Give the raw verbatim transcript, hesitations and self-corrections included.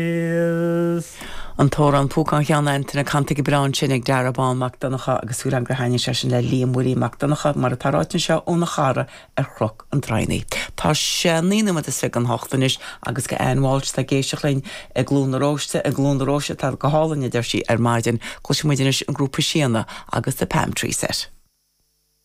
An tóir an púcan cheannaintina cantaigh brán sin ag dearabán Macdonacha agus bhfuil an grahaine se sin le líon bhfuilí Macdonacha mar a taráitin seo óna chara ar chroch an trainaí. Tá sé nína is fi an hochtanis agus go anháilt tá géisioach lein ag glúnaróiste ag glúnaróiste tá go hálainne idir sí ar maidin go si muidinis an grúpa síana agus de Pam Tree set.